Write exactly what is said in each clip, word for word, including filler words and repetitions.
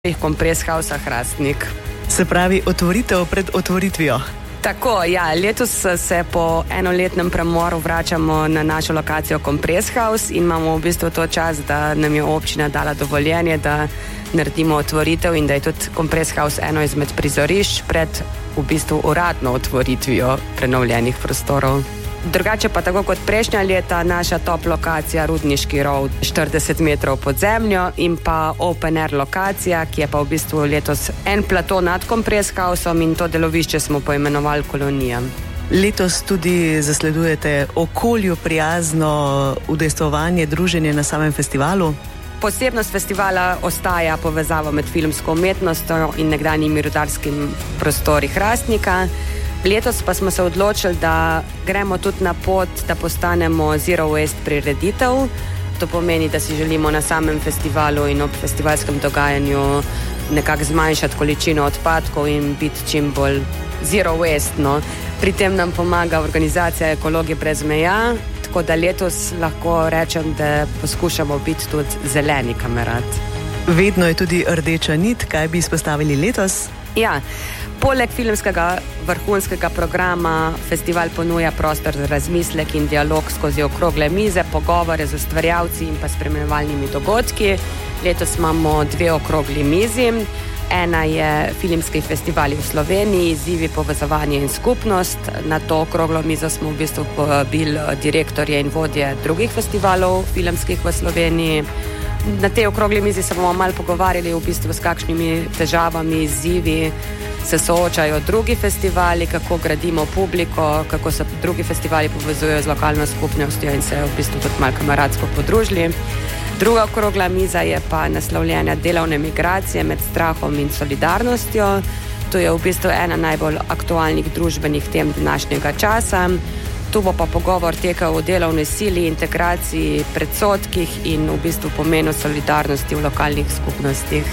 Compress House Hrastnik. Se pravi, otvoritev pred otvoritvijo. Tako, ja, letos se po enoletnem premoru vračamo na našo lokacijo Compress House in imamo v bistvu to čas, da nam je občina dala dovoljenje, da naredimo otvoritev in da je tudi Compress House eno izmed prizorišč pred v bistvu uradno otvoritvijo prenovljenih prostorov. Drugače pa tako kot prejšnja leta, naša top lokacija Rudniški rov štirideset metrov pod zemljo in pa open air lokacija, ki je pa v bistvu letos en plato nad Compress Houseom in to delovišče smo poimenovali Kolonija. Letos tudi zasledujete okolju prijazno udejstvovanje, druženje na samem festivalu? Posebnost festivala ostaja povezava med filmsko umetnostjo in nekdanjimi rudarskim prostori Hrastnika. Letos pa smo se odločili, da gremo tudi na pot, da postanemo zero waste prireditev. To pomeni, da si želimo na samem festivalu in ob festivalskem dogajanju nekako zmanjšati količino odpadkov in biti čim bolj zero waste. No. Pri tem nam pomaga organizacija Ekologi brez meja, tako da letos lahko rečem, da poskušamo biti tudi zeleni kamerad. Vedno je tudi rdeča nit, kaj bi izpostavili letos? Ja, poleg filmskega vrhunskega programa festival ponuja prostor za razmislek in dialog skozi okrogle mize, pogovore z ustvarjalci in pa spremljevalnimi dogodki. Letos imamo dve okrogli mizi. Ena je filmski festivali v Sloveniji, izzivi, povezovanje in skupnost. Na to okroglo mizo smo v bistvu povabili direktorje in vodje drugih festivalov filmskih v Sloveniji. Na tej okrogli mizi se bomo malo pogovarjali v bistvu s kakšnimi težavami, izzivi se soočajo drugi festivali, kako gradimo publiko, kako se drugi festivali povezujejo z lokalno skupnostjo in se v bistvu tudi malo kameradsko podružili. Druga okrogla miza je pa naslovljena delovne migracije med strahom in solidarnostjo. To je v bistvu ena najbolj aktualnih družbenih tem današnjega časa. Tu bo pa pogovor tekal o delovni sili, integraciji, predsodkih in v bistvu pomenu solidarnosti v lokalnih skupnostih.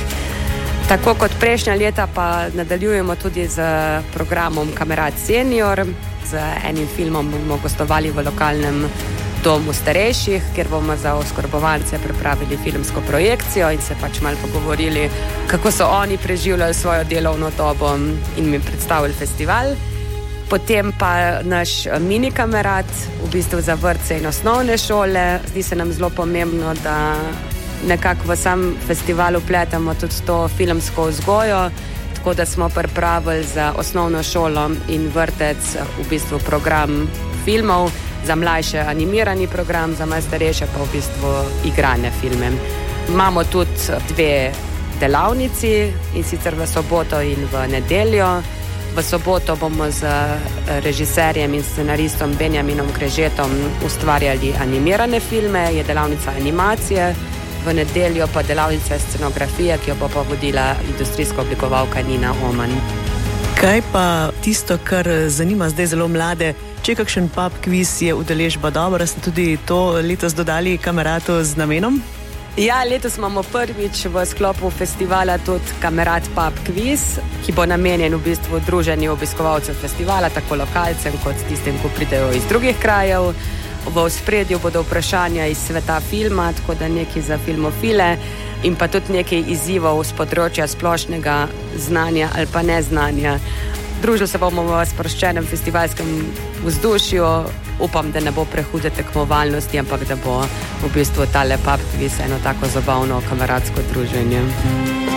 Tako kot prejšnja leta pa nadaljujemo tudi z programom Kamerad Senior. Z enim filmom bomo gostovali v lokalnem domu starejših, kjer bomo za oskrbovance pripravili filmsko projekcijo in se pač malo pogovorili, kako so oni preživljali svojo delovno dobo in mi predstavili festival. Potem pa naš mini kamerad, v bistvu za vrtce in osnovne šole. Zdi se nam zelo pomembno, da nekako v sam festival vpletamo tudi to filmsko vzgojo, tako da smo pripravili za osnovno šolo in vrtec v bistvu program filmov, za mlajše animirani program, za malo starejše pa v bistvu igrane filme. Imamo tudi dve delavnici in sicer v soboto in v nedeljo. V soboto bomo z režiserjem in scenaristom Benjaminom Krežetom ustvarjali animirane filme, je delavnica animacije, v nedeljo pa delavnica scenografije, ki jo bo pa vodila industrijska oblikovalka Nina Oman. Kaj pa tisto, kar zanima zdaj zelo mlade, če kakšen pub kviz je udeležba dobra, ste tudi to letos dodali kameratu z namenom? Ja, letos imamo prvič v sklopu festivala tudi kamerad pub kviz, ki bo namenjen v bistvu druženju obiskovalcev festivala, tako lokalcem kot tistim, ko pridejo iz drugih krajev. V ospredju bodo vprašanja iz sveta filma, tako da nekaj za filmofile in pa tudi nekaj izzivov z področja splošnega znanja ali pa neznanja. Družili se bomo v sproščenem festivalskem vzdušju. Upam, da ne bo prehude tekmovalnosti, ampak da bo v bistvu tale pub kviz eno tako zabavno kameradsko druženje.